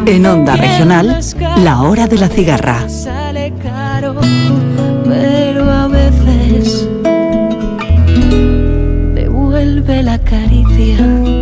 En Onda Regional, la hora de la cigarra. Sale caro, pero a veces devuelve la caricia.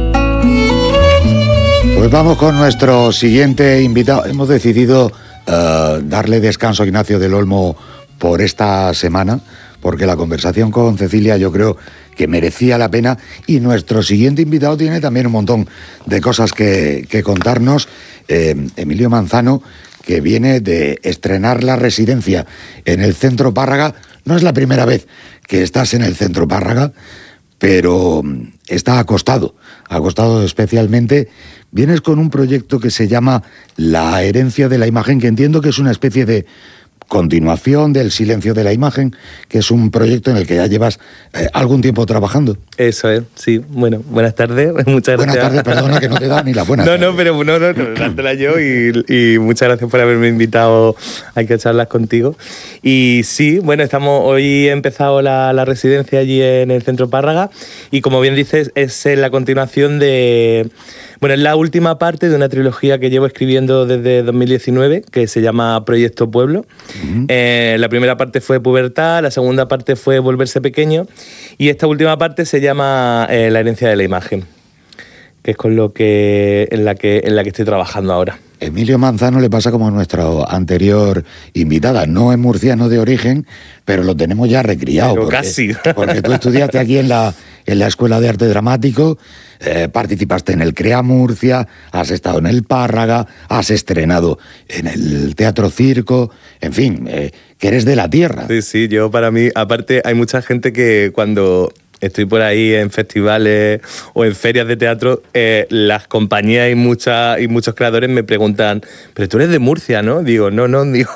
Pues vamos con nuestro siguiente invitado. Hemos decidido darle descanso a Ignacio del Olmo por esta semana, porque la conversación con Cecilia yo creo que merecía la pena, y nuestro siguiente invitado tiene también un montón de cosas que contarnos. Emilio Manzano, que viene de estrenar la residencia en el Centro Párraga. No es la primera vez que estás en el Centro Párraga, pero está acostado especialmente. Vienes con un proyecto que se llama La herencia de la imagen, que entiendo que es una especie de continuación del Silencio de la imagen, que es un proyecto en el que ya llevas algún tiempo trabajando. Eso es, sí. Bueno, buenas tardes, muchas gracias. Buenas tardes, perdona que no te da ni la buena. No, pero dártela yo y muchas gracias por haberme invitado aquí a charlas contigo. Y sí, bueno, hoy he empezado la residencia allí en el Centro Párraga, y como bien dices, es la continuación de... Bueno, es la última parte de una trilogía que llevo escribiendo desde 2019, que se llama Proyecto Pueblo. Uh-huh. La primera parte fue Pubertad, la segunda parte fue Volverse pequeño, y esta última parte se llama La herencia de la imagen, que es con lo que en la que estoy trabajando ahora. Emilio Manzano le pasa como a nuestra anterior invitada. No es murciano de origen, pero lo tenemos ya recriado. Pero casi. Porque tú estudiaste aquí en la Escuela de Arte Dramático, participaste en el CREA Murcia, has estado en el Párraga, has estrenado en el Teatro Circo, en fin, que eres de la tierra. Sí, yo para mí, aparte hay mucha gente que cuando estoy por ahí en festivales o en ferias de teatro, las compañías y muchos creadores me preguntan, pero tú eres de Murcia, ¿no? Digo, no, digo,